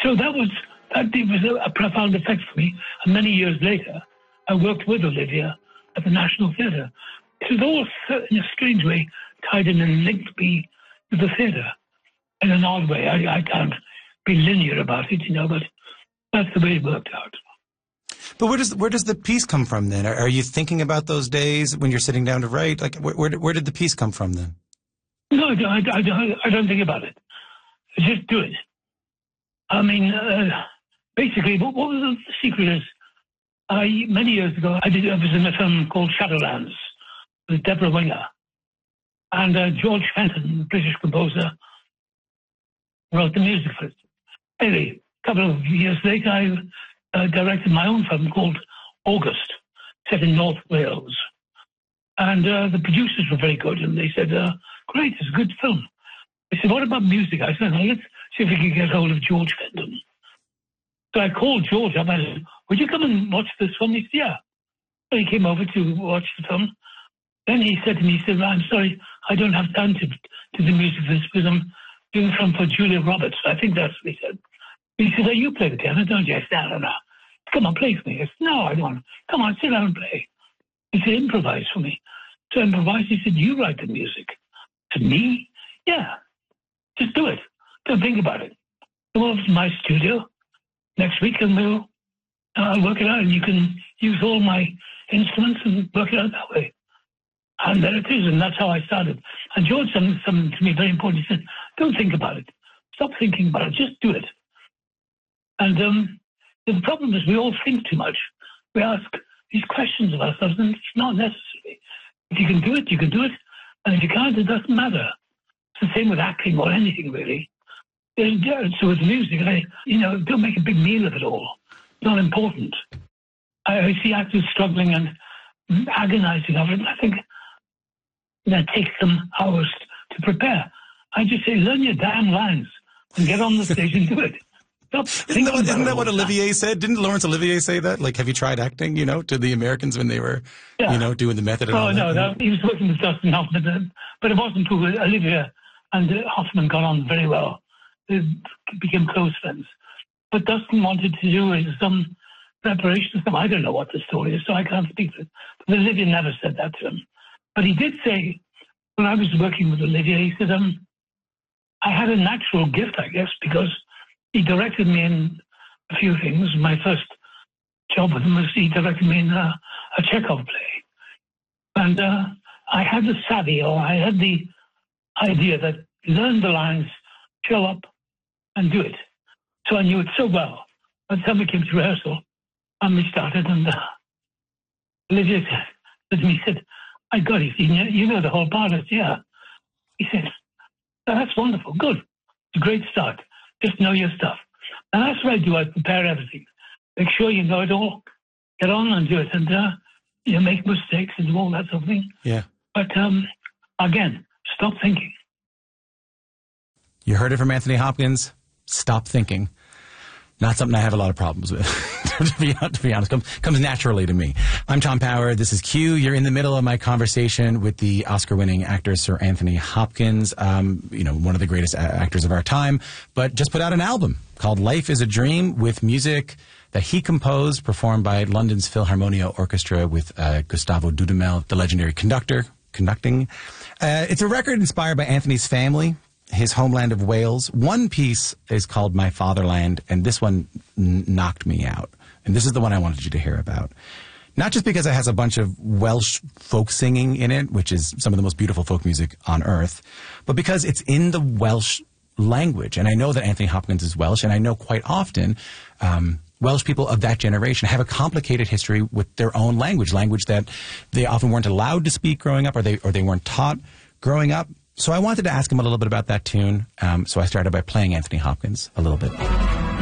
So that was a profound effect for me. And many years later, I worked with Olivia at the National Theatre. It was all, in a strange way, tied in and linked me to the theatre in an odd way. I can't be linear about it, but that's the way it worked out. But where does the piece come from then? Are you thinking about those days when you're sitting down to write? Like, where did the piece come from then? No, I don't think about it. I just do it. I mean, basically, what was the secret is, many years ago, I was in a film called Shadowlands with Deborah Winger. And George Fenton, the British composer, wrote the music for it. Anyway, a couple of years later, I directed my own film called August, set in North Wales. And the producers were very good, and they said, great, it's a good film. They said, what about music? I said, well, let's see if we can get hold of George Fenton. So I called George up. I said, would you come and watch this film? He said, yeah. So he came over to watch the film. Then he said to me, he said, I'm sorry, I don't have time to do the music for this because I'm doing a film for Julia Roberts. I think that's what he said. He said, you play the piano, don't you? I said, no. Come on, play for me. I said, no, I don't. Come on, sit down and play. He said, improvise for me. So I improvised. He said, you write the music. I said, me? Yeah. Just do it. Don't think about it. Come over to my studio next week and we'll work it out. And you can use all my instruments and work it out that way. And there it is. And that's how I started. And George said something to me very important. He said, don't think about it. Stop thinking about it. Just do it. And the problem is we all think too much. We ask these questions of ourselves, and it's not necessary. If you can do it, you can do it. And if you can't, it doesn't matter. It's the same with acting or anything, really. So with music, don't make a big meal of it all. It's not important. I see actors struggling and agonizing over it. I think that takes them hours to prepare. I just say, learn your damn lines and get on the stage and do it. Isn't that what Olivier said? Didn't Laurence Olivier say that? Like, have you tried acting, to the Americans when they were, doing the method and all that? No, he was working with Dustin Hoffman, but it wasn't true. Olivia and Hoffman got on very well. They became close friends. But Dustin wanted to do some preparation. I don't know what the story is, so I can't speak for it. But Olivia never said that to him. But he did say, when I was working with Olivia, he said, I had a natural gift, I guess, because he directed me in a few things. My first job with him was he directed me in a Chekhov play. And I had the savvy, or I had the idea that learn the lines, show up, and do it. So I knew it so well. By the time we came to rehearsal, and we started, and Olivia said to me, he said, I got it. You know the whole part. I said, yeah. He said, that's wonderful. Good. It's a great start. Just know your stuff. And that's what I do. I prepare everything. Make sure you know it all. Get on and do it. And, make mistakes and do all that sort of thing. Yeah. But, again, stop thinking. You heard it from Anthony Hopkins. Stop thinking. Not something I have a lot of problems with, to be honest. Comes naturally to me. I'm Tom Power. This is Q. You're in the middle of my conversation with the Oscar-winning actor Sir Anthony Hopkins, one of the greatest actors of our time, but just put out an album called Life is a Dream with music that he composed, performed by London's Philharmonia Orchestra with Gustavo Dudamel, the legendary conducting. It's a record inspired by Anthony's family, his homeland of Wales. One piece is called My Fatherland, and this one knocked me out. And this is the one I wanted you to hear about. Not just because it has a bunch of Welsh folk singing in it, which is some of the most beautiful folk music on earth, but because it's in the Welsh language. And I know that Anthony Hopkins is Welsh, and I know quite often Welsh people of that generation have a complicated history with their own language that they often weren't allowed to speak growing up, or they weren't taught growing up. So I wanted to ask him a little bit about that tune. So I started by playing Anthony Hopkins a little bit.